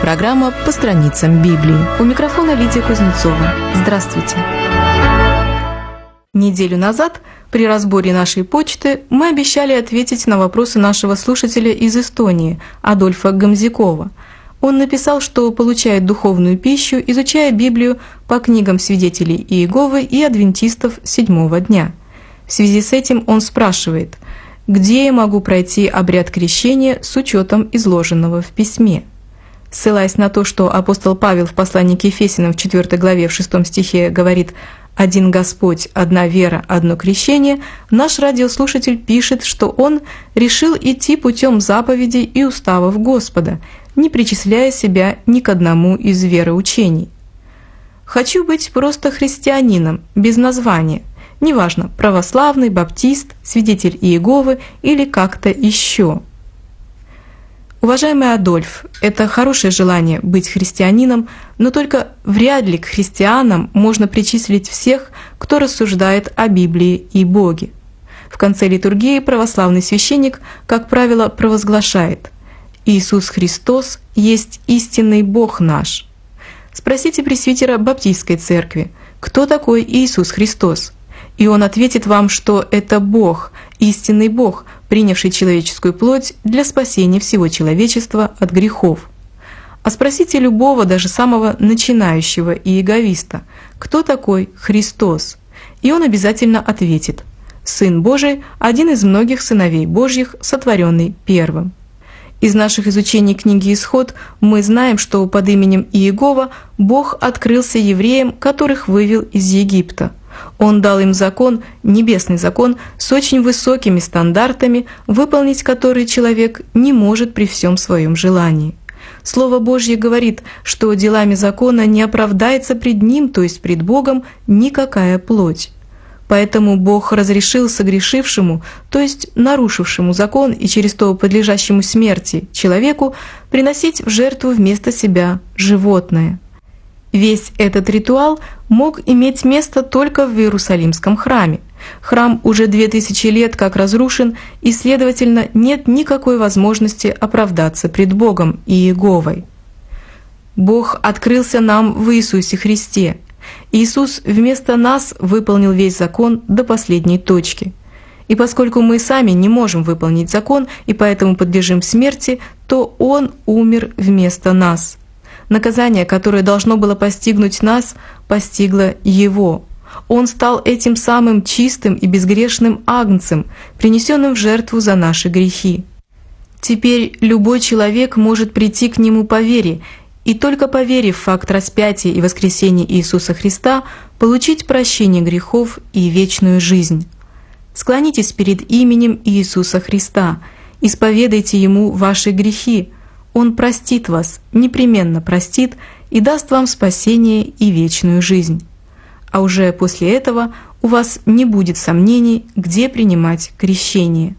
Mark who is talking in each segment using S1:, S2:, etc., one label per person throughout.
S1: программа «По страницам Библии». У микрофона Лидия Кузнецова. Здравствуйте. Неделю назад при разборе нашей почты мы обещали ответить на вопросы нашего слушателя из Эстонии, Адольфа Гамзикова. Он написал, что получает духовную пищу, изучая Библию по книгам свидетелей Иеговы и адвентистов седьмого дня. В связи с этим он спрашивает, где я могу пройти обряд крещения с учетом изложенного в письме. Ссылаясь на то, что апостол Павел в послании к Ефесянам в 4 главе в 6 стихе говорит «Один Господь, одна вера, одно крещение», наш радиослушатель пишет, что он решил идти путем заповедей и уставов Господа, не причисляя себя ни к одному из вероучений. «Хочу быть просто христианином, без названия, неважно, православный, баптист, свидетель Иеговы или как-то еще». Уважаемый Адольф, это хорошее желание быть христианином, но только вряд ли к христианам можно причислить всех, кто рассуждает о Библии и Боге. В конце литургии православный священник, как правило, провозглашает: «Иисус Христос есть истинный Бог наш». Спросите пресвитера Баптистской церкви, кто такой Иисус Христос, и он ответит вам, что это Бог, истинный Бог, принявший человеческую плоть для спасения всего человечества от грехов. А спросите любого, даже самого начинающего иеговиста, кто такой Христос, и он обязательно ответит: Сын Божий, один из многих сыновей Божьих, сотворенный первым. Из наших изучений книги «Исход» мы знаем, что под именем Иегова Бог открылся евреям, которых вывел из Египта. Он дал им закон, небесный закон, с очень высокими стандартами, выполнить которые человек не может при всем своем желании. Слово Божье говорит, что делами закона не оправдается пред Ним, то есть пред Богом, никакая плоть. Поэтому Бог разрешил согрешившему, то есть нарушившему закон и через то подлежащему смерти человеку, приносить в жертву вместо себя животное. Весь этот ритуал мог иметь место только в Иерусалимском храме. Храм уже 2000 лет как разрушен, и, следовательно, нет никакой возможности оправдаться пред Богом и Иеговой. Бог открылся нам в Иисусе Христе. Иисус вместо нас выполнил весь закон до последней точки. И поскольку мы сами не можем выполнить закон и поэтому подлежим смерти, то Он умер вместо нас. Наказание, которое должно было постигнуть нас, постигло Его. Он стал этим самым чистым и безгрешным агнцем, принесенным в жертву за наши грехи. Теперь любой человек может прийти к Нему по вере, и только поверив в факт распятия и воскресения Иисуса Христа, получить прощение грехов и вечную жизнь. Склонитесь перед именем Иисуса Христа, исповедайте Ему ваши грехи. Он простит вас, непременно простит и даст вам спасение и вечную жизнь. А уже после этого у вас не будет сомнений, где принимать крещение.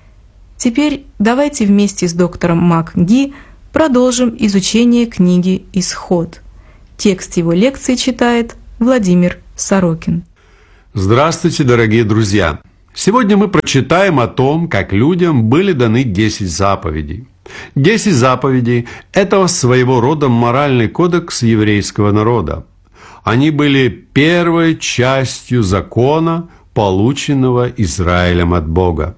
S1: Теперь давайте вместе с доктором МакГи продолжим изучение книги «Исход». Текст его лекции читает Владимир Сорокин.
S2: Здравствуйте, дорогие друзья! Сегодня мы прочитаем о том, как людям были даны 10 заповедей. 10 заповедей – это своего рода моральный кодекс еврейского народа. Они были первой частью закона, полученного Израилем от Бога.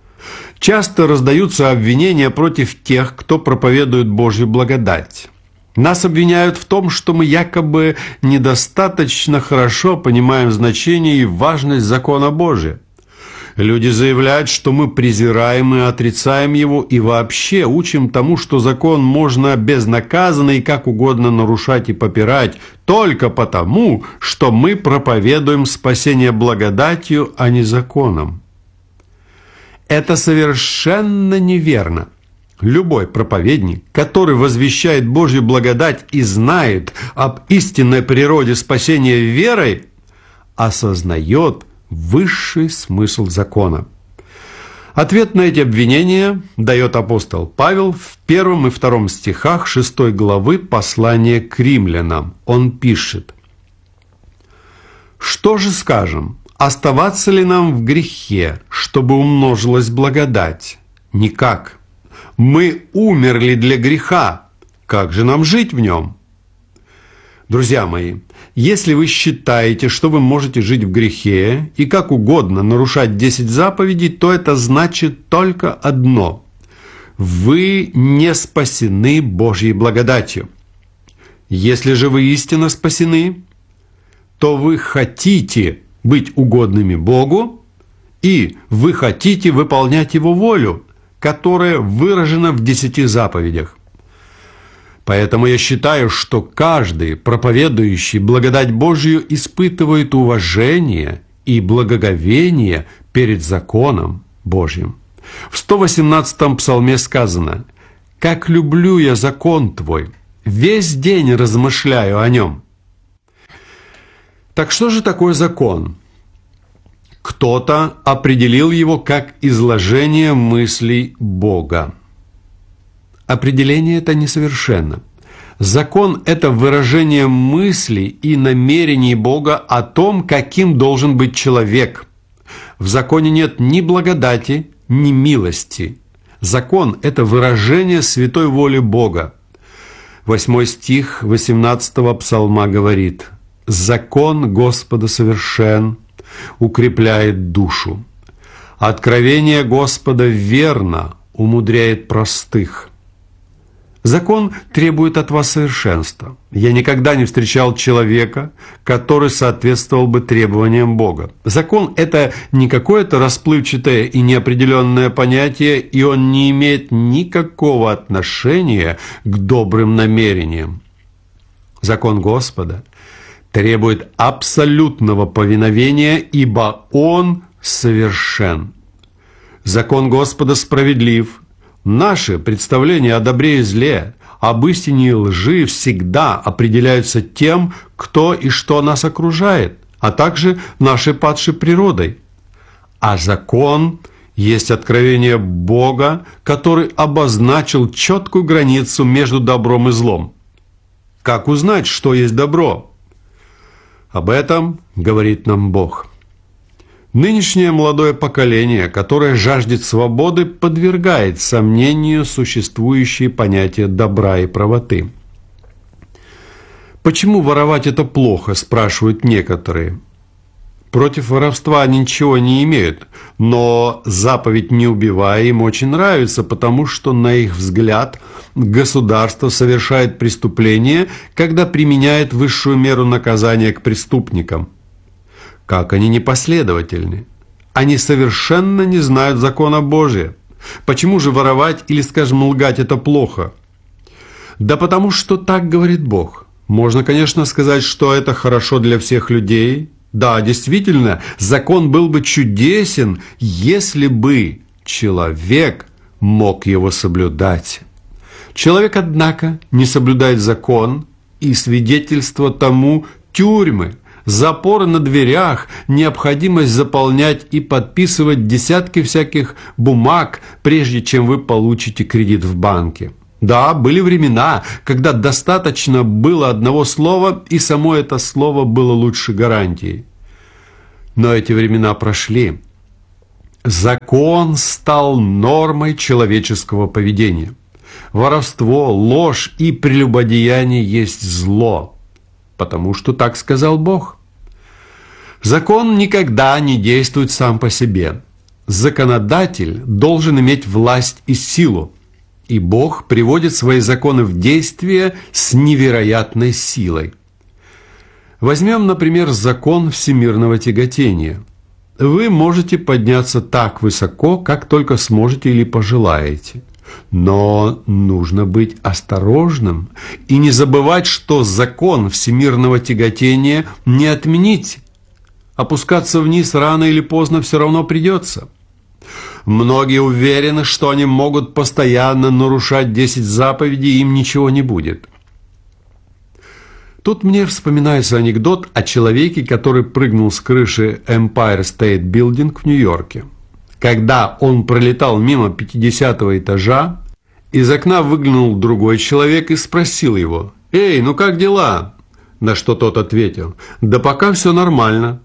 S2: Часто раздаются обвинения против тех, кто проповедует Божью благодать. Нас обвиняют в том, что мы якобы недостаточно хорошо понимаем значение и важность закона Божия. Люди заявляют, что мы презираем и отрицаем его, и вообще учим тому, что закон можно безнаказанно и как угодно нарушать и попирать, только потому, что мы проповедуем спасение благодатью, а не законом. Это совершенно неверно. Любой проповедник, который возвещает Божью благодать и знает об истинной природе спасения верой, осознает высший смысл закона. Ответ на эти обвинения дает апостол Павел в 1 и 2 стихах 6 главы послания к римлянам. Он пишет: «Что же скажем? Оставаться ли нам в грехе, чтобы умножилась благодать? Никак. Мы умерли для греха, как же нам жить в нем? Друзья мои, если вы считаете, что вы можете жить в грехе и как угодно нарушать 10 заповедей, то это значит только одно – вы не спасены Божьей благодатью. Если же вы истинно спасены, то вы хотите быть угодными Богу, и вы хотите выполнять Его волю, которая выражена в 10 заповедях. Поэтому я считаю, что каждый, проповедующий благодать Божию, испытывает уважение и благоговение перед законом Божьим. В 118-м псалме сказано: «Как люблю я закон Твой, весь день размышляю о нем». Так что же такое закон? Кто-то определил его как изложение мыслей Бога. Определение это несовершенно. Закон – это выражение мыслей и намерений Бога о том, каким должен быть человек. В законе нет ни благодати, ни милости. Закон – это выражение святой воли Бога. 8 стих 18-го псалма говорит: «Закон Господа совершен, укрепляет душу. Откровение Господа верно, умудряет простых». Закон требует от вас совершенства. Я никогда не встречал человека, который соответствовал бы требованиям Бога. Закон – это не какое-то расплывчатое и неопределенное понятие, и он не имеет никакого отношения к добрым намерениям. Закон Господа требует абсолютного повиновения, ибо Он совершен. Закон Господа справедлив. Наши представления о добре и зле, об истине и лжи всегда определяются тем, кто и что нас окружает, а также нашей падшей природой. А закон есть откровение Бога, который обозначил четкую границу между добром и злом. Как узнать, что есть добро? Об этом говорит нам Бог. Нынешнее молодое поколение, которое жаждет свободы, подвергает сомнению существующие понятия добра и правоты. Почему воровать это плохо, спрашивают некоторые. Против воровства они ничего не имеют, но заповедь «не убивай» им очень нравится, потому что, на их взгляд, государство совершает преступление, когда применяет высшую меру наказания к преступникам. Как они непоследовательны! Они совершенно не знают закона Божия. Почему же воровать или, скажем, лгать – это плохо? Да потому что так говорит Бог. Можно, конечно, сказать, что это хорошо для всех людей. Да, действительно, закон был бы чудесен, если бы человек мог его соблюдать. Человек, однако, не соблюдает закон, и свидетельство тому – тюрьмы, запоры на дверях, необходимость заполнять и подписывать десятки всяких бумаг, прежде чем вы получите кредит в банке. Да, были времена, когда достаточно было одного слова, и само это слово было лучше гарантией. Но эти времена прошли. Закон стал нормой человеческого поведения. Воровство, ложь и прелюбодеяние есть зло, потому что так сказал Бог. Закон никогда не действует сам по себе. Законодатель должен иметь власть и силу, и Бог приводит свои законы в действие с невероятной силой. Возьмем, например, закон всемирного тяготения. Вы можете подняться так высоко, как только сможете или пожелаете. Но нужно быть осторожным и не забывать, что закон всемирного тяготения не отменить. Опускаться вниз рано или поздно все равно придется. Многие уверены, что они могут постоянно нарушать 10 заповедей, и им ничего не будет. Тут мне вспоминается анекдот о человеке, который прыгнул с крыши Empire State Building в Нью-Йорке. Когда он пролетал мимо 50-го этажа, из окна выглянул другой человек и спросил его: «Эй, ну как дела?» На что тот ответил: «Да пока все нормально».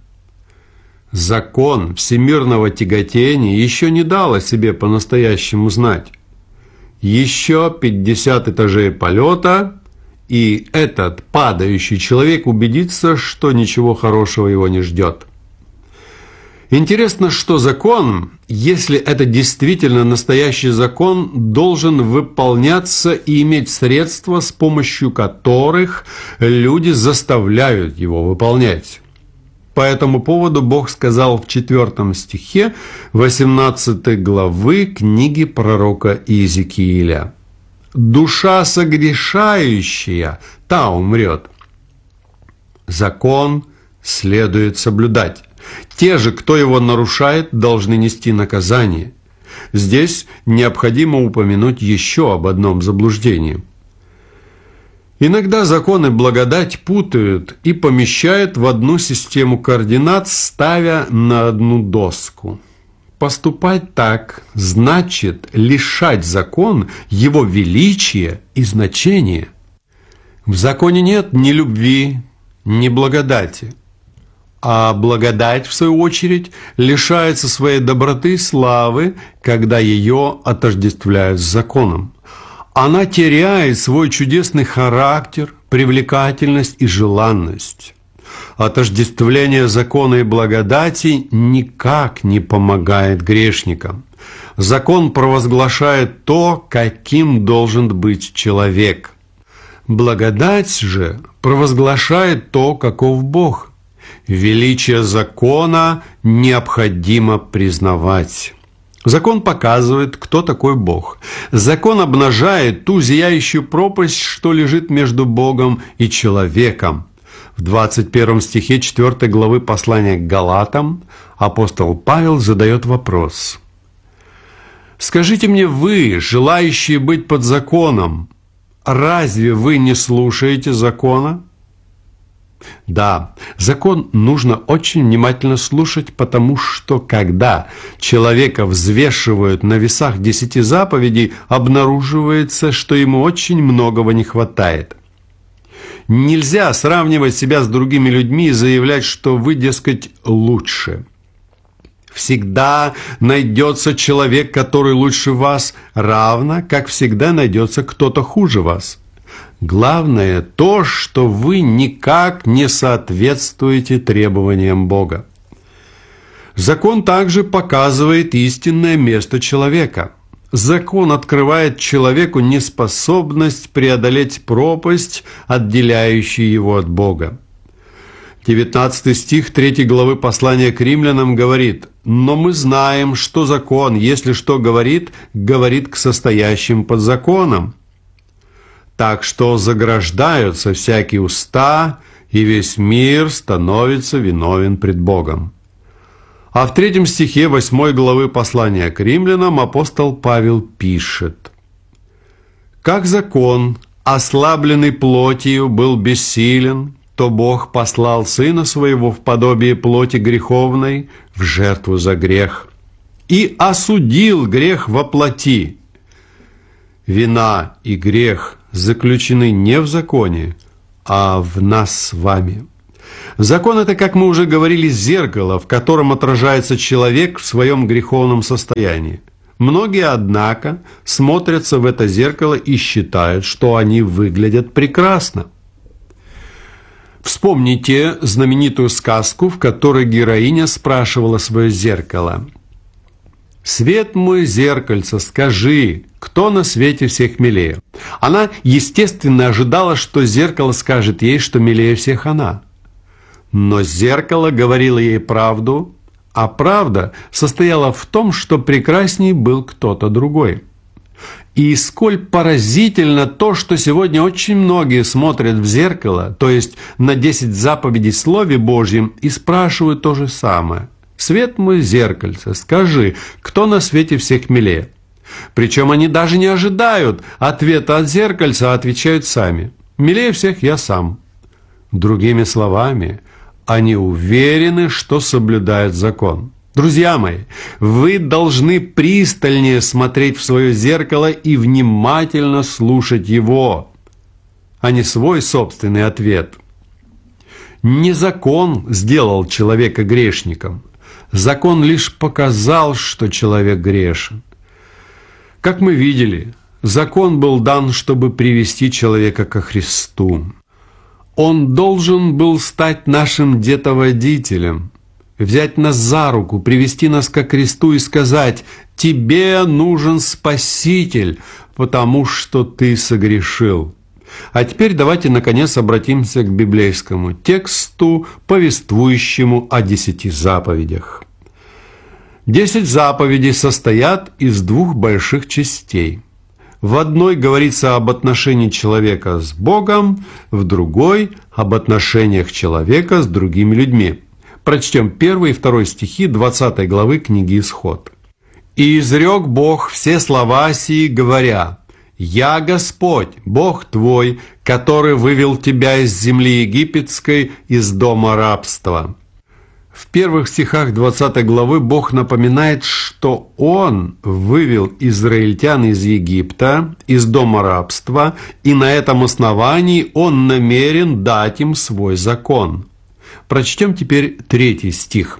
S2: Закон всемирного тяготения еще не дал о себе по-настоящему знать. Еще 50 этажей полета, и этот падающий человек убедится, что ничего хорошего его не ждет. Интересно, что закон, если это действительно настоящий закон, должен выполняться и иметь средства, с помощью которых люди заставляют его выполнять. По этому поводу Бог сказал в 4 стихе 18 главы книги пророка Иезекииля: «Душа согрешающая, та умрет». Закон следует соблюдать. Те же, кто его нарушает, должны нести наказание. Здесь необходимо упомянуть еще об одном заблуждении. Иногда закон и благодать путают и помещают в одну систему координат, ставя на одну доску. Поступать так значит лишать закон его величия и значения. В законе нет ни любви, ни благодати. А благодать, в свою очередь, лишается своей доброты и славы, когда ее отождествляют с законом. Она теряет свой чудесный характер, привлекательность и желанность. Отождествление закона и благодати никак не помогает грешникам. Закон провозглашает то, каким должен быть человек. Благодать же провозглашает то, каков Бог. Величие закона необходимо признавать. Закон показывает, кто такой Бог. Закон обнажает ту зияющую пропасть, что лежит между Богом и человеком. В 21 стихе 4 главы послания к Галатам апостол Павел задает вопрос: «Скажите мне вы, желающие быть под законом, разве вы не слушаете закона?» Да, закон нужно очень внимательно слушать, потому что когда человека взвешивают на весах 10 заповедей, обнаруживается, что ему очень многого не хватает. Нельзя сравнивать себя с другими людьми и заявлять, что вы, дескать, лучше. Всегда найдется человек, который лучше вас, равно как всегда найдется кто-то хуже вас. Главное то, что вы никак не соответствуете требованиям Бога. Закон также показывает истинное место человека. Закон открывает человеку неспособность преодолеть пропасть, отделяющую его от Бога. 19 стих 3 главы послания к римлянам говорит: «Но мы знаем, что закон, если что говорит, говорит к состоящим под законом. Так что заграждаются всякие уста, и весь мир становится виновен пред Богом». А в 3 стихе 8 главы послания к римлянам апостол Павел пишет: «Как закон, ослабленный плотью, был бессилен, то Бог послал Сына Своего в подобие плоти греховной в жертву за грех, и осудил грех во плоти. Вина и грех заключены не в законе, а в нас с вами». Закон – это, как мы уже говорили, зеркало, в котором отражается человек в своем греховном состоянии. Многие, однако, смотрятся в это зеркало и считают, что они выглядят прекрасно. Вспомните знаменитую сказку, в которой героиня спрашивала свое зеркало: «Свет мой, зеркальце, скажи, кто на свете всех милее?» Она, естественно, ожидала, что зеркало скажет ей, что милее всех она. Но зеркало говорило ей правду, а правда состояла в том, что прекрасней был кто-то другой. И сколь поразительно то, что сегодня очень многие смотрят в зеркало, то есть на 10 заповедей в Слове Божьем, и спрашивают то же самое: «Свет мой, зеркальце, скажи, кто на свете всех милее?» Причем они даже не ожидают ответа от зеркальца, а отвечают сами: «Милее всех я сам». Другими словами, они уверены, что соблюдают закон. Друзья мои, вы должны пристальнее смотреть в свое зеркало и внимательно слушать его, а не свой собственный ответ. Не закон сделал человека грешником. Закон лишь показал, что человек грешен. Как мы видели, Закон был дан, чтобы привести человека ко Христу. Он должен был стать нашим детоводителем, взять нас за руку, привести нас ко кресту и сказать: «Тебе нужен Спаситель, потому что ты согрешил». А теперь давайте, наконец, обратимся к библейскому тексту, повествующему о 10 заповедях. 10 заповедей состоят из 2 больших частей. В одной говорится об отношении человека с Богом, в другой – об отношениях человека с другими людьми. Прочтем 1 и 2 стихи 20 главы книги Исход. «И изрек Бог все слова сии, говоря: «Я Господь, Бог твой, который вывел тебя из земли египетской, из дома рабства». В первых стихах 20 главы Бог напоминает, что Он вывел израильтян из Египта, из дома рабства, и на этом основании Он намерен дать им свой закон. Прочтем теперь 3 стих.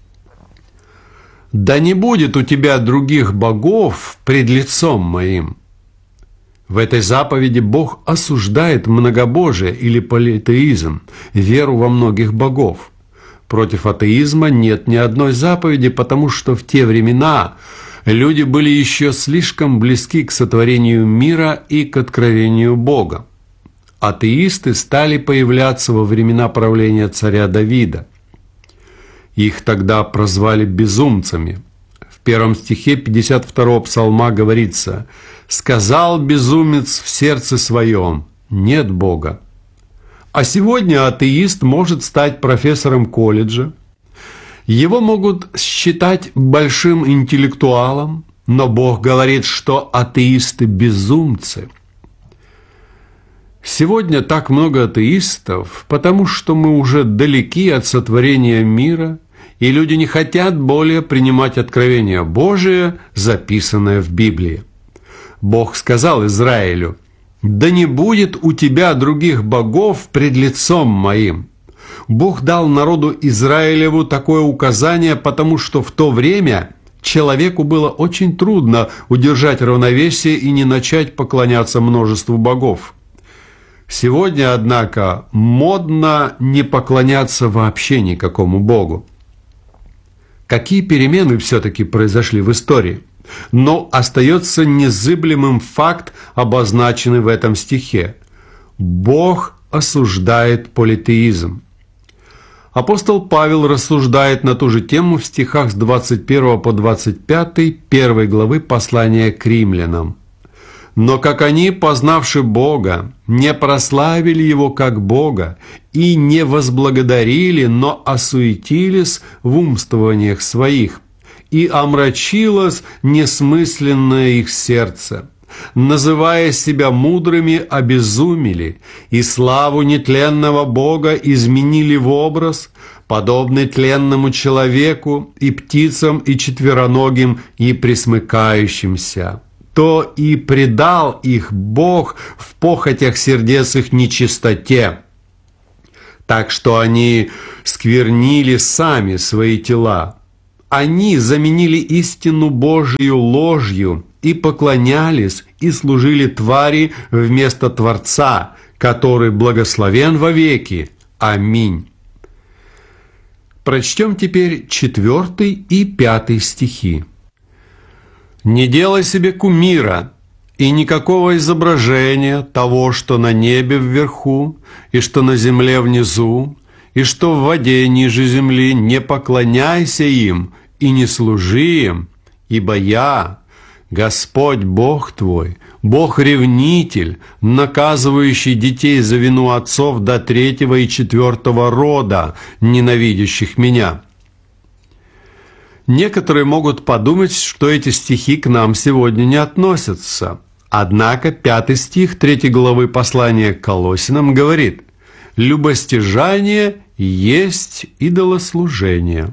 S2: «Да не будет у тебя других богов пред лицом моим». В этой заповеди Бог осуждает многобожие или политеизм, веру во многих богов. Против атеизма нет ни одной заповеди, потому что в те времена люди были еще слишком близки к сотворению мира и к откровению Бога. Атеисты стали появляться во времена правления царя Давида. Их тогда прозвали безумцами. В 1 стихе 52 псалма говорится: «Сказал безумец в сердце своем: нет Бога». А сегодня атеист может стать профессором колледжа. Его могут считать большим интеллектуалом, но Бог говорит, что атеисты безумцы. Сегодня так много атеистов, потому что мы уже далеки от сотворения мира, и люди не хотят более принимать откровение Божие, записанное в Библии. Бог сказал Израилю: «Да не будет у тебя других богов пред лицом моим». Бог дал народу Израилеву такое указание, потому что в то время человеку было очень трудно удержать равновесие и не начать поклоняться множеству богов. Сегодня, однако, модно не поклоняться вообще никакому богу. Какие перемены все-таки произошли в истории? Но остается незыблемым факт, обозначенный в этом стихе. Бог осуждает политеизм. Апостол Павел рассуждает на ту же тему в стихах с 21 по 25 1 главы послания к римлянам. «Но как они, познавши Бога, не прославили Его как Бога и не возблагодарили, но осуетились в умствованиях своих, и омрачилось несмысленное их сердце. Называя себя мудрыми, обезумели, и славу нетленного Бога изменили в образ, подобный тленному человеку, и птицам, и четвероногим, и пресмыкающимся. То и предал их Бог в похотях сердец их нечистоте, так что они сквернили сами свои тела. Они заменили истину Божию ложью и поклонялись и служили твари вместо Творца, который благословен вовеки. Аминь». Прочтем теперь 4 и 5 стихи. «Не делай себе кумира и никакого изображения того, что на небе вверху, и что на земле внизу, и что в воде ниже земли, не поклоняйся им и не служи им, ибо я, Господь Бог твой, Бог-ревнитель, наказывающий детей за вину отцов до 3-го и 4-го рода, ненавидящих меня». Некоторые могут подумать, что эти стихи к нам сегодня не относятся. Однако 5 стих 3 главы послания к Колоссянам говорит: «Любостяжание есть идолослужение».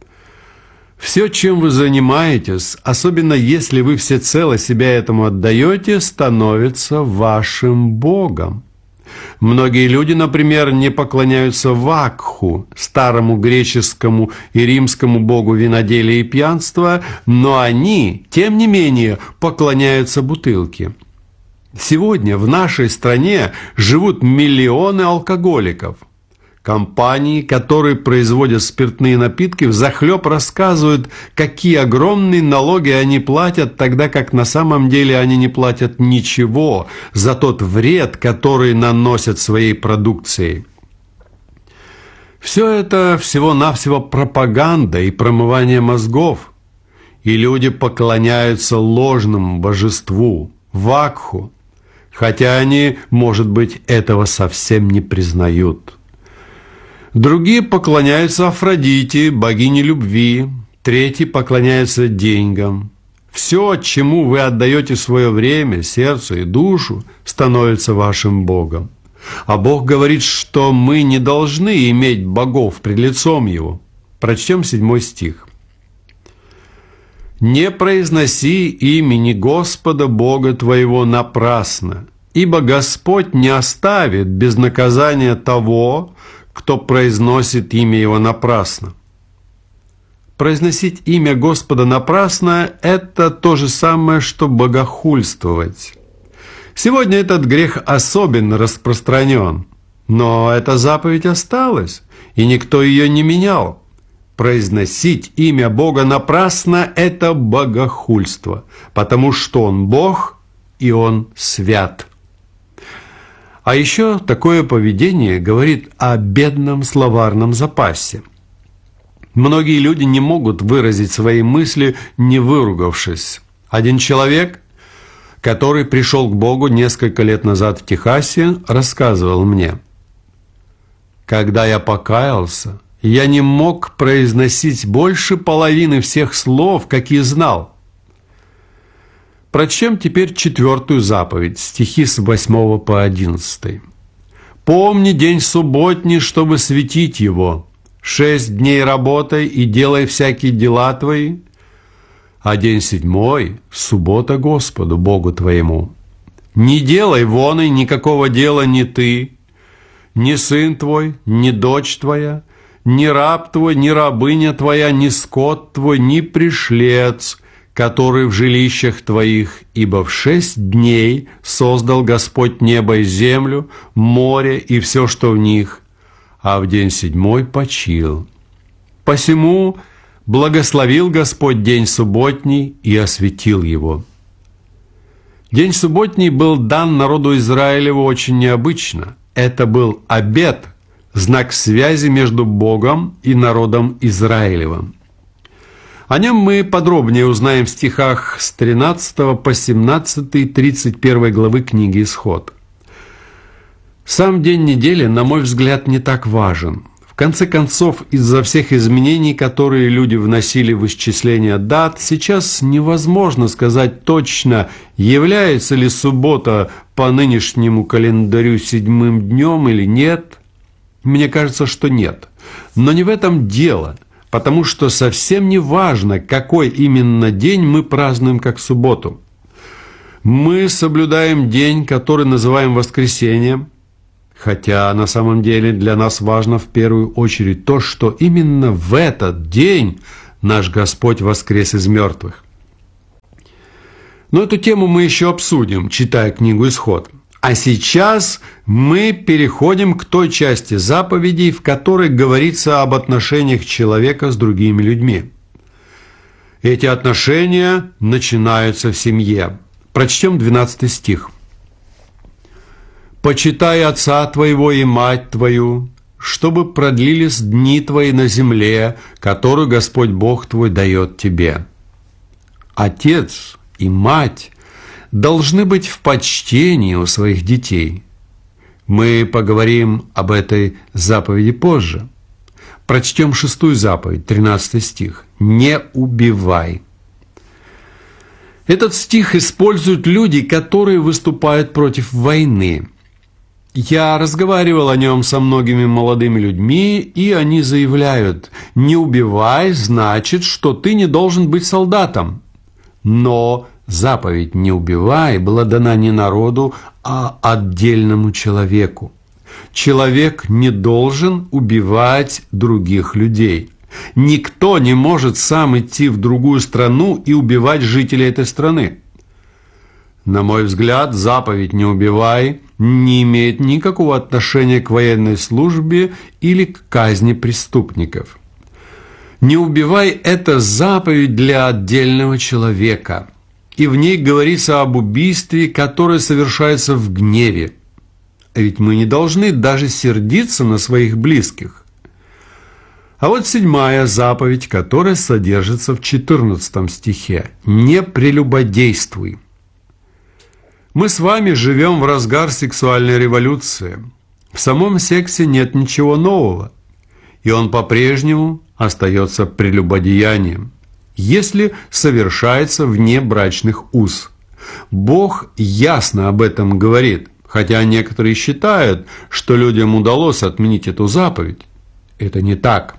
S2: Все, чем вы занимаетесь, особенно если вы всецело себя этому отдаете, становится вашим Богом. Многие люди, например, не поклоняются Вакху, старому греческому и римскому богу виноделия и пьянства, но они, тем не менее, поклоняются бутылке. Сегодня в нашей стране живут миллионы алкоголиков. Компании, которые производят спиртные напитки, взахлеб рассказывают, какие огромные налоги они платят, тогда как на самом деле они не платят ничего за тот вред, который наносят своей продукцией. Все это всего-навсего пропаганда и промывание мозгов. И люди поклоняются ложному божеству, вакху, хотя они, может быть, этого совсем не признают. Другие поклоняются Афродите, богине любви, третьи поклоняются деньгам. Все, чему вы отдаете свое время, сердце и душу, становится вашим Богом. А Бог говорит, что мы не должны иметь богов пред лицом Его. Прочтем 7 стих. «Не произноси имени Господа Бога твоего напрасно, ибо Господь не оставит без наказания того, кто произносит имя Его напрасно». Произносить имя Господа напрасно – это то же самое, что богохульствовать. Сегодня этот грех особенно распространен, но эта заповедь осталась, и никто ее не менял. Произносить имя Бога напрасно – это богохульство, потому что Он Бог, и Он свят. А еще такое поведение говорит о бедном словарном запасе. Многие люди не могут выразить свои мысли, не выругавшись. Один человек, который пришел к Богу несколько лет назад в Техасе, рассказывал мне: «Когда я покаялся, я не мог произносить больше половины всех слов, какие знал». Прочтем теперь 4 заповедь, стихи с 8 по 11. «Помни день субботний, чтобы светить его. 6 дней работай и делай всякие дела твои, а день 7 – суббота Господу, Богу твоему. Не делай вон и никакого дела ни ты, ни сын твой, ни дочь твоя, ни раб твой, ни рабыня твоя, ни скот твой, ни пришлец, который в жилищах твоих, ибо в 6 дней создал Господь небо и землю, море и все, что в них, а в день 7 почил. Посему благословил Господь день субботний и осветил его». День субботний был дан народу Израилеву очень необычно. Это был обет, знак связи между Богом и народом Израилевым. О нем мы подробнее узнаем в стихах с 13 по 17 31 главы книги «Исход». Сам день недели, на мой взгляд, не так важен. В конце концов, из-за всех изменений, которые люди вносили в исчисление дат, сейчас невозможно сказать точно, является ли суббота по нынешнему календарю 7-м днем или нет. Мне кажется, что нет. Но не в этом дело, потому что совсем не важно, какой именно день мы празднуем как субботу. Мы соблюдаем день, который называем воскресеньем, хотя на самом деле для нас важно в первую очередь то, что именно в этот день наш Господь воскрес из мертвых. Но эту тему мы еще обсудим, читая книгу «Исход». А сейчас мы переходим к той части заповедей, в которой говорится об отношениях человека с другими людьми. Эти отношения начинаются в семье. Прочтем 12 стих. «Почитай отца твоего и мать твою, чтобы продлились дни твои на земле, которую Господь Бог твой дает тебе». Отец и мать должны быть в почтении у своих детей. Мы поговорим об этой заповеди позже. Прочтем 6 заповедь, 13 стих. «Не убивай». Этот стих используют люди, которые выступают против войны. Я разговаривал о нем со многими молодыми людьми, и они заявляют: «Не убивай, значит, что ты не должен быть солдатом». Но заповедь «не убивай» была дана не народу, а отдельному человеку. Человек не должен убивать других людей. Никто не может сам идти в другую страну и убивать жителей этой страны. На мой взгляд, заповедь «не убивай» не имеет никакого отношения к военной службе или к казни преступников. «Не убивай» – это заповедь для отдельного человека, и в ней говорится об убийстве, которое совершается в гневе. Ведь мы не должны даже сердиться на своих близких. А вот 7-я заповедь, которая содержится в 14 стихе – «Не прелюбодействуй». Мы с вами живем в разгар сексуальной революции. В самом сексе нет ничего нового, и он по-прежнему остается прелюбодеянием, если совершается вне брачных уз. Бог ясно об этом говорит, хотя некоторые считают, что людям удалось отменить эту заповедь. Это не так.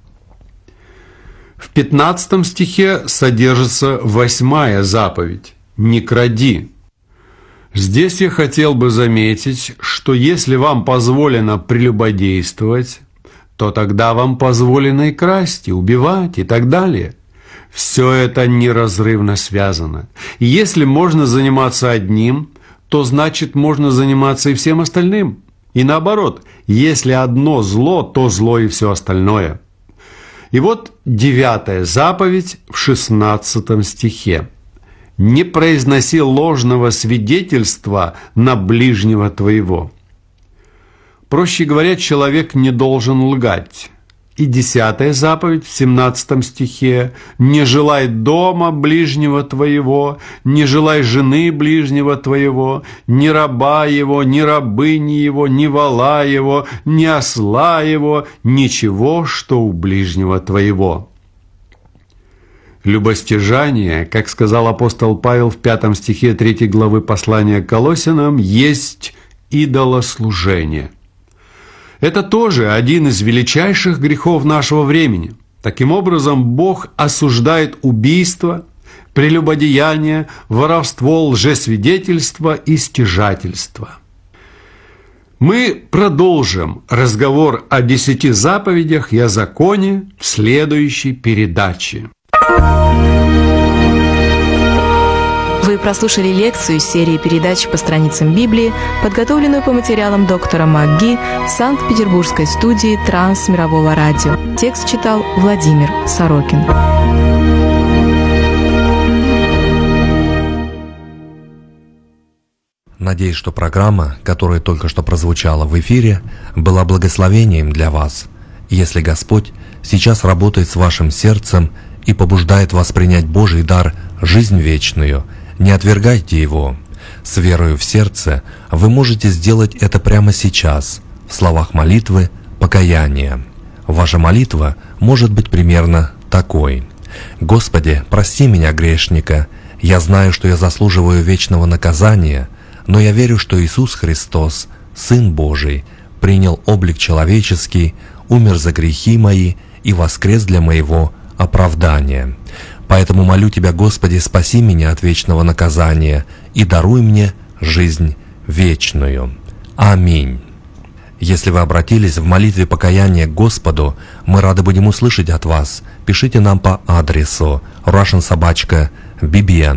S2: В 15 стихе содержится 8-я заповедь «Не кради». Здесь я хотел бы заметить, что если вам позволено прелюбодействовать, то тогда вам позволено и красть, и убивать, и так далее. Все это неразрывно связано. И если можно заниматься одним, то значит можно заниматься и всем остальным. И наоборот, если одно зло, то зло и все остальное. И вот 9-я заповедь в 16 стихе. «Не произноси ложного свидетельства на ближнего твоего». Проще говоря, человек не должен лгать. И 10-я заповедь в 17 стихе: «Не желай дома ближнего твоего, не желай жены ближнего твоего, ни раба его, ни рабыни его, ни вола его, ни осла его, ничего, что у ближнего твоего». Любостяжание, как сказал апостол Павел в 5 стихе 3 главы послания к Колоссянам, есть идолослужение. Это тоже один из величайших грехов нашего времени. Таким образом, Бог осуждает убийство, прелюбодеяние, воровство, лжесвидетельство и стяжательство. Мы продолжим разговор о 10 заповедях и о законе в следующей передаче.
S1: Вы прослушали лекцию из серии передач по страницам Библии, подготовленную по материалам доктора МакГи в Санкт-Петербургской студии Трансмирового радио. Текст читал Владимир Сорокин.
S3: Надеюсь, что программа, которая только что прозвучала в эфире, была благословением для вас. Если Господь сейчас работает с вашим сердцем и побуждает вас принять Божий дар – жизнь вечную, не отвергайте его. С верою в сердце вы можете сделать это прямо сейчас, в словах молитвы покаяния. Ваша молитва может быть примерно такой: «Господи, прости меня, грешника. Я знаю, что я заслуживаю вечного наказания, но я верю, что Иисус Христос, Сын Божий, принял облик человеческий, умер за грехи мои и воскрес для моего оправдания. Поэтому молю Тебя, Господи, спаси меня от вечного наказания и даруй мне жизнь вечную. Аминь». Если вы обратились в молитве покаяния к Господу, мы рады будем услышать от вас. Пишите нам по адресу russian@bbn